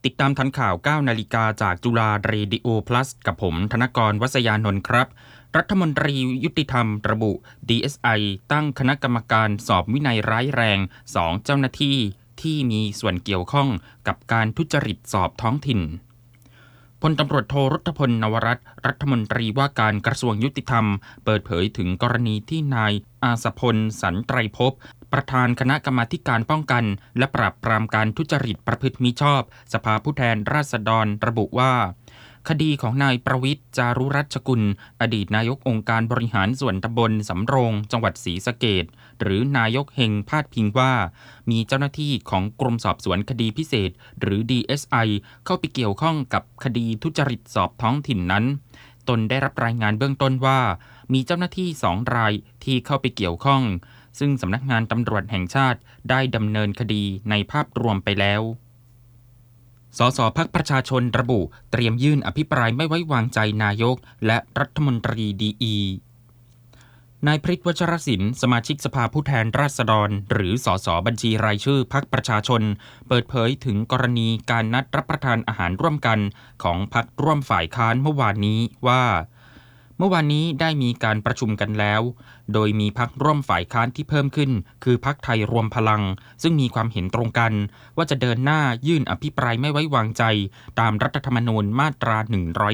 ติดตามทันข่าว 9 นาฬิกาจากจุฬาเรดิโอพลัสกับผมธนกร วัษยานนท์ครับรัฐมนตรียุติธรรมระบุ DSI ตั้งคณะกรรมการสอบวินัยร้ายแรง 2 เจ้าหน้าที่ที่มีส่วนเกี่ยวข้องกับการทุจริตสอบท้องถิ่นพลตำรวจโทรัฐพล นวรัตน์รัฐมนตรีว่าการกระทรวงยุติธรรมเปิดเผยถึงกรณีที่นายอาสพล สันไตรภพประธานคณะกรรมาธิการป้องกันและปราบปรามการทุจริตประพฤติมิชอบสภาผู้แทนราษฎรระบุว่าคดีของนายประวิตร จารุรัชกุลอดีตนายกองค์การบริหารส่วนตำบลสำโรงจังหวัดศรีสะเกษหรือนายกเฮงพาดพิงว่ามีเจ้าหน้าที่ของกรมสอบสวนคดีพิเศษหรือ DSI เข้าไปเกี่ยวข้องกับคดีทุจริตสอบท้องถิ่นนั้นตนได้รับรายงานเบื้องต้นว่ามีเจ้าหน้าที่2 รายที่เข้าไปเกี่ยวข้องซึ่งสำนักงานตำรวจแห่งชาติได้ดำเนินคดีในภาพรวมไปแล้วสสพรรคประชาชนระบุเตรียมยื่นอภิปรายไม่ไว้วางใจนายกและรัฐมนตรีดีนายพฤทธิ์ วัชรศิลป์สมาชิกสภาผู้แทนราษฎรหรือสสบัญชีรายชื่อพรรคประชาชนเปิดเผยถึงกรณีการนัดรับประทานอาหารร่วมกันของพรรคร่วมฝ่ายค้านเมื่อวานนี้ว่าเมื่อวานนี้ได้มีการประชุมกันแล้วโดยมีพรรคร่วมฝ่ายค้านที่เพิ่มขึ้นคือพรรคไทยรวมพลังซึ่งมีความเห็นตรงกันว่าจะเดินหน้ายื่นอภิปรายไม่ไว้วางใจตามรัฐธรรมนูญมาตรา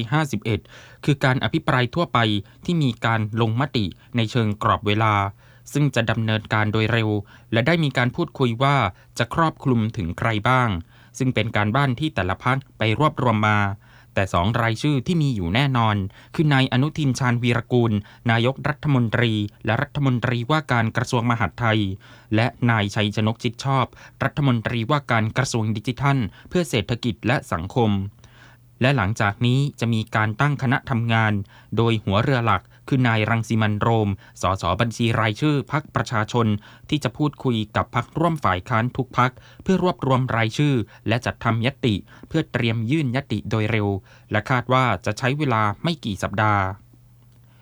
151คือการอภิปรายทั่วไปที่มีการลงมติในเชิงกรอบเวลาซึ่งจะดำเนินการโดยเร็วและได้มีการพูดคุยว่าจะครอบคลุมถึงใครบ้างซึ่งเป็นการบ้านที่แต่ละพรรคไปรวบรวมมาแต่2 รายชื่อที่มีอยู่แน่นอนคือนายอนุทิน ชาญวีรกูลนายกรัฐมนตรีและรัฐมนตรีว่าการกระทรวงมหาดไทยและนายชัยชนกจิตชอบรัฐมนตรีว่าการกระทรวงดิจิทัลเพื่อเศรษฐกิจและสังคมและหลังจากนี้จะมีการตั้งคณะทำงานโดยหัวเรือหลักคือนายรังสิมันต์โรมสสบัญชีรายชื่อพรรคประชาชนที่จะพูดคุยกับพรรคร่วมฝ่ายค้านทุกพรรคเพื่อรวบรวมรายชื่อและจัดทำญัตติเพื่อเตรียมยื่นญัตติโดยเร็วและคาดว่าจะใช้เวลาไม่กี่สัปดาห์